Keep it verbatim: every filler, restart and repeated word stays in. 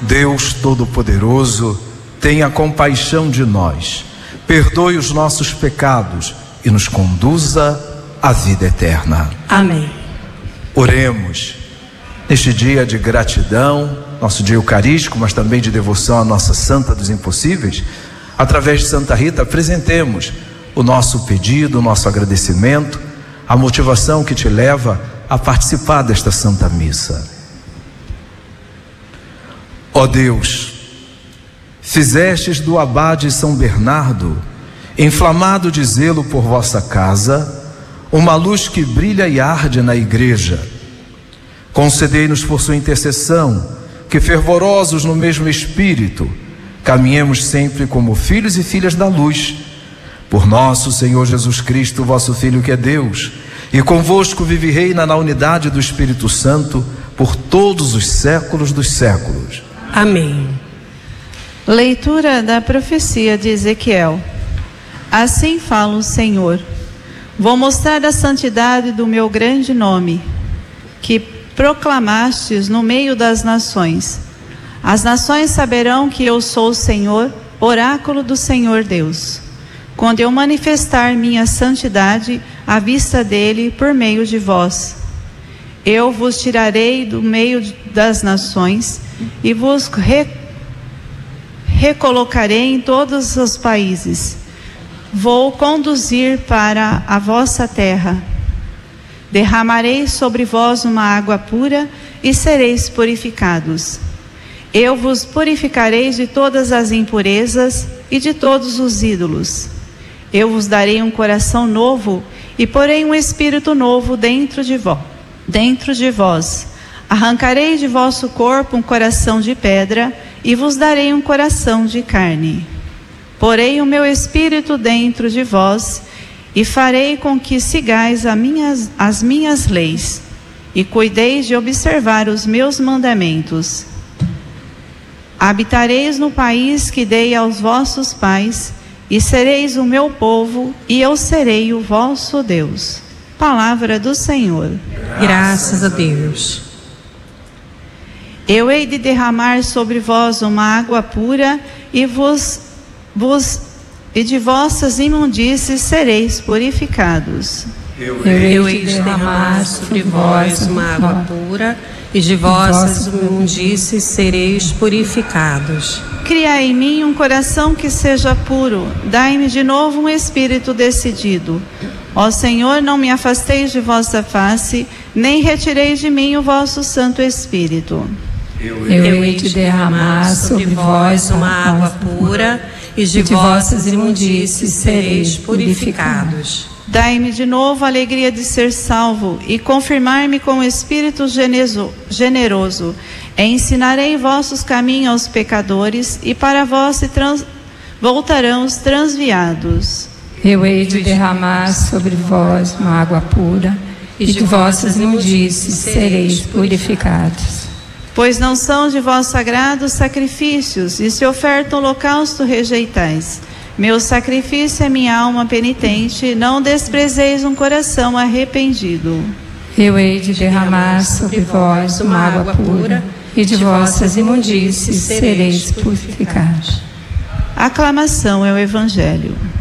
Deus Todo-Poderoso, tenha compaixão de nós, perdoe os nossos pecados e nos conduza à vida eterna. Amém. Oremos. Neste dia de gratidão, nosso dia eucarístico, mas também de devoção à nossa Santa dos Impossíveis, através de Santa Rita, apresentemos o nosso pedido, o nosso agradecimento, a motivação que te leva a participar desta Santa Missa. Ó Deus, fizestes do abade São Bernardo, inflamado de zelo por vossa casa, uma luz que brilha e arde na igreja. Concedei-nos por sua intercessão, que fervorosos no mesmo espírito, caminhemos sempre como filhos e filhas da luz, por nosso Senhor Jesus Cristo, vosso Filho que é Deus, e convosco vive e reina na unidade do Espírito Santo, por todos os séculos dos séculos. Amém. Leitura da profecia de Ezequiel. Assim fala o Senhor: vou mostrar a santidade do meu grande nome, que proclamastes no meio das nações. As nações saberão que eu sou o Senhor, oráculo do Senhor Deus, quando eu manifestar minha santidade à vista dele por meio de vós. Eu vos tirarei do meio das nações e vos re... recolocarei em todos os países. Vou conduzir para a vossa terra. Derramarei sobre vós uma água pura e sereis purificados. Eu vos purificarei de todas as impurezas e de todos os ídolos. Eu vos darei um coração novo e porei um espírito novo dentro de vós. Dentro de vós. Arrancarei de vosso corpo um coração de pedra e vos darei um coração de carne. Porei o meu espírito dentro de vós e farei com que sigais as minhas, as minhas leis e cuideis de observar os meus mandamentos. Habitareis no país que dei aos vossos pais e sereis o meu povo e eu serei o vosso Deus. Palavra do Senhor. Graças a Deus. Eu hei de derramar sobre vós uma água pura e vos, vos e de vossas imundícies sereis purificados. Eu hei de derramar sobre vós uma água pura e de vossas imundícies sereis purificados. Criai em mim um coração que seja puro, dai-me de novo um espírito decidido. Ó Senhor, não me afasteis de vossa face, nem retireis de mim o vosso Santo Espírito. Eu hei de derramar sobre vós uma água pura e de vossas imundícies sereis purificados. Dai-me de novo a alegria de ser salvo e confirmar-me com o Espírito generoso. E ensinarei vossos caminhos aos pecadores e para vós se trans... voltarão os transviados. Eu hei de derramar sobre vós uma água pura e de vossas imundícies sereis purificados. Pois não são de vosso agrado os sacrifícios, e se oferta holocausto rejeitais. Meu sacrifício é minha alma penitente, não desprezeis um coração arrependido. Eu hei de derramar sobre vós uma água pura, e de vossas imundícies sereis purificados. Aclamação é o Evangelho.